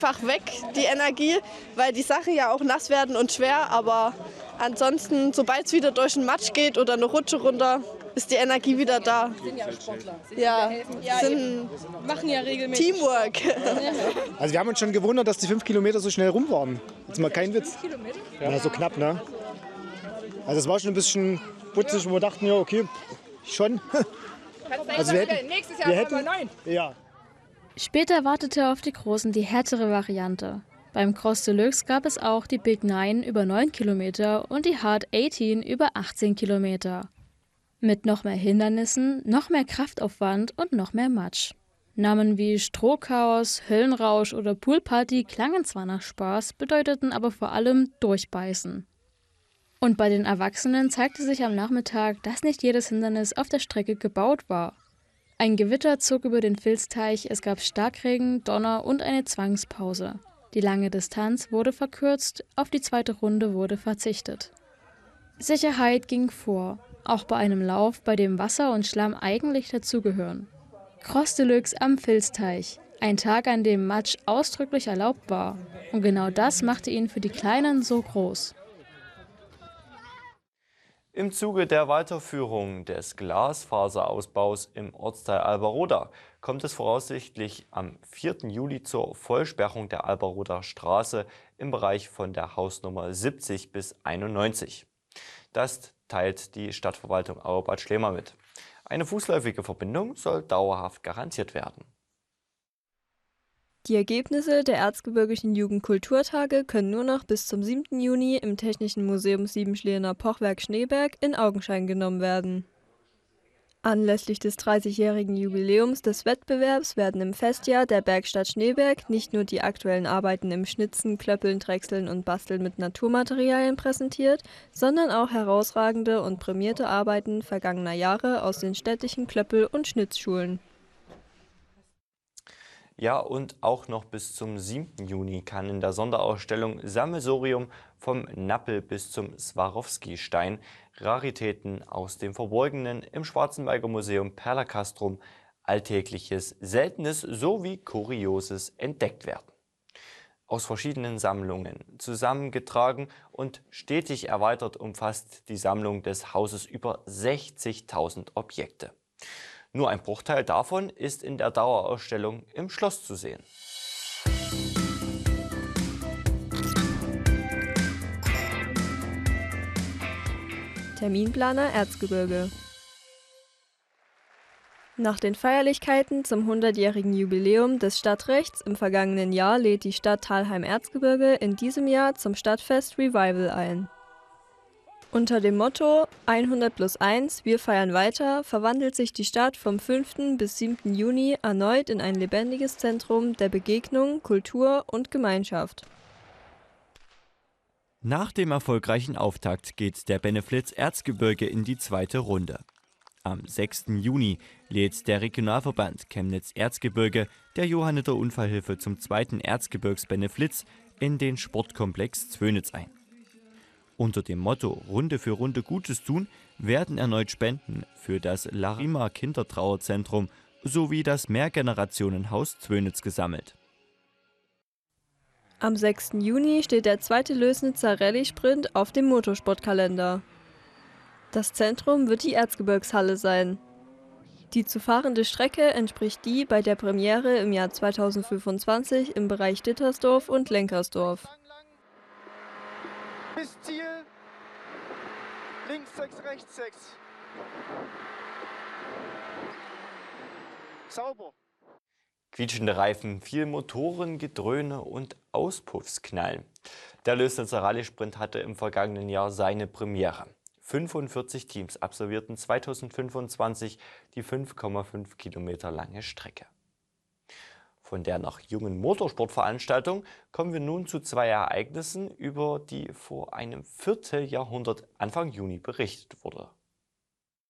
Einfach weg, die Energie, weil die Sachen ja auch nass werden und schwer, aber ansonsten, sobald es wieder durch den Matsch geht oder eine Rutsche runter, ist die Energie wieder da. Sind ja Sportler. Ja, Machen ja regelmäßig. Teamwork. Also wir haben uns schon gewundert, dass die 5 Kilometer so schnell rum waren. Jetzt mal kein Witz. 5 Kilometer? Ja, so knapp, ne? Also es war schon ein bisschen putzig, wo wir dachten, ja, okay, schon. Also nächstes Jahr mal 9. Ja. Später wartete auf die Großen die härtere Variante. Beim Cross Deluxe gab es auch die Big 9 über 9 Kilometer und die Hard 18 über 18 Kilometer. Mit noch mehr Hindernissen, noch mehr Kraftaufwand und noch mehr Matsch. Namen wie Strohchaos, Höllenrausch oder Poolparty klangen zwar nach Spaß, bedeuteten aber vor allem Durchbeißen. Und bei den Erwachsenen zeigte sich am Nachmittag, dass nicht jedes Hindernis auf der Strecke gebaut war. Ein Gewitter zog über den Filzteich, es gab Starkregen, Donner und eine Zwangspause. Die lange Distanz wurde verkürzt, auf die zweite Runde wurde verzichtet. Sicherheit ging vor, auch bei einem Lauf, bei dem Wasser und Schlamm eigentlich dazugehören. Cross Deluxe am Filzteich, ein Tag, an dem Matsch ausdrücklich erlaubt war. Und genau das machte ihn für die Kleinen so groß. Im Zuge der Weiterführung des Glasfaserausbaus im Ortsteil Alberoda kommt es voraussichtlich am 4. Juli zur Vollsperrung der Alberoder Straße im Bereich von der Hausnummer 70 bis 91. Das teilt die Stadtverwaltung Auerbad Schlema mit. Eine fußläufige Verbindung soll dauerhaft garantiert werden. Die Ergebnisse der Erzgebirgischen Jugendkulturtage können nur noch bis zum 7. Juni im Technischen Museum Siebenschlierener Pochwerk Schneeberg in Augenschein genommen werden. Anlässlich des 30-jährigen Jubiläums des Wettbewerbs werden im Festjahr der Bergstadt Schneeberg nicht nur die aktuellen Arbeiten im Schnitzen, Klöppeln, Drechseln und Basteln mit Naturmaterialien präsentiert, sondern auch herausragende und prämierte Arbeiten vergangener Jahre aus den städtischen Klöppel- und Schnitzschulen. Ja, und auch noch bis zum 7. Juni kann in der Sonderausstellung Sammelsurium vom Nappel bis zum Swarovski-Stein Raritäten aus dem Verborgenen im Schwarzenberger Museum Perlacastrum Alltägliches, Seltenes sowie Kurioses entdeckt werden. Aus verschiedenen Sammlungen zusammengetragen und stetig erweitert umfasst die Sammlung des Hauses über 60.000 Objekte. Nur ein Bruchteil davon ist in der Dauerausstellung im Schloss zu sehen. Terminplaner Erzgebirge. Nach den Feierlichkeiten zum 100-jährigen Jubiläum des Stadtrechts im vergangenen Jahr lädt die Stadt Thalheim-Erzgebirge in diesem Jahr zum Stadtfest Revival ein. Unter dem Motto 100+1, wir feiern weiter, verwandelt sich die Stadt vom 5. bis 7. Juni erneut in ein lebendiges Zentrum der Begegnung, Kultur und Gemeinschaft. Nach dem erfolgreichen Auftakt geht der Beneflitz Erzgebirge in die zweite Runde. Am 6. Juni lädt der Regionalverband Chemnitz-Erzgebirge der Johanniter Unfallhilfe zum 2. Erzgebirgs-Beneflitz in den Sportkomplex Zwönitz ein. Unter dem Motto Runde für Runde Gutes tun werden erneut Spenden für das Larima Kindertrauerzentrum sowie das Mehrgenerationenhaus Zwönitz gesammelt. Am 6. Juni steht der zweite Lößnitzer Rallye-Sprint auf dem Motorsportkalender. Das Zentrum wird die Erzgebirgshalle sein. Die zu fahrende Strecke entspricht die bei der Premiere im Jahr 2025 im Bereich Dittersdorf und Lenkersdorf. Bis Ziel. Links 6, rechts 6. Sauber. Quietschende Reifen, viel Motorengedröhne und Auspuffsknallen. Der Lößnitzer Rallye-Sprint hatte im vergangenen Jahr seine Premiere. 45 Teams absolvierten 2025 die 5,5 Kilometer lange Strecke. Von der noch jungen Motorsportveranstaltung kommen wir nun zu zwei Ereignissen, über die vor einem Vierteljahrhundert Anfang Juni berichtet wurde.